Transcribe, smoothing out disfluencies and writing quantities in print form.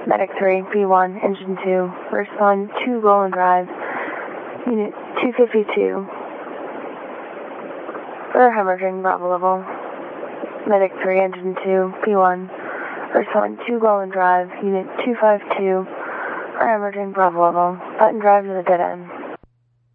Medic 3, B1, Engine 2, respond to Roland Drive, Unit 252, for hemorrhaging Bravo level. Medic 3, Engine 2, B1, respond to Roland Drive, Unit 252, for hemorrhaging Bravo level. Button drive to the dead end.